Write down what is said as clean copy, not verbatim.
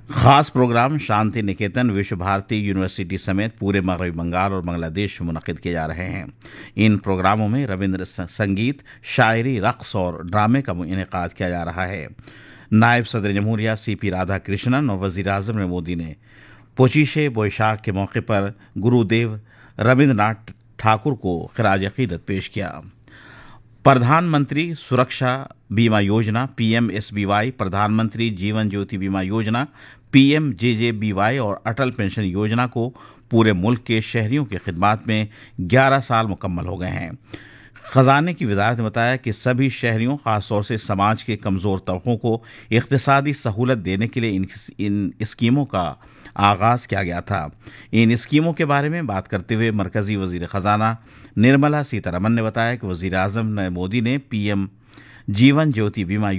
खास प्रोग्राम शांति निकेतन, विश्व भारती यूनिवर्सिटी समेत पूरे मगरबी बंगाल और बांग्लादेश में मुनक्किद किए जा रहे हैं। इन प्रोग्रामों में रविंद्र संगीत, शायरी, रक्स और ड्रामे का इनेकाद किया जा रहा है। नायब सदर जमहूरिया सीपी राधाकृष्णन और वजीर आजम नरेंद्र मोदी ने पोचीशे बोईशाख के मौके पर गुरुदेव रविंद्रनाथ ठाकुर को खिराज अकीदत पेश किया। प्रधानमंत्री सुरक्षा बीमा योजना पीएमएसबीवाई, प्रधानमंत्री जीवन ज्योति बीमा योजना पीएमजेजेबीवाई और अटल पेंशन योजना को पूरे मुल्क के शहरियों की खिदमत में 11 साल मुकम्मल हो गए हैं। खजाने की वजारत ने बताया कि सभी शहरियों, खासतौर से समाज के कमज़ोर तबकों को इक़्तिसादी सहूलत देने के लिए इन स्कीमों का आगाज़ किया गया था। इन स्कीमों के बारे में बात करते हुए मरकज़ी वज़ीर ख़जाना निर्मला सीतारमण ने बताया कि वज़ीर आज़म नरेंद्र मोदी ने पीएम जीवन ज्योति बीमा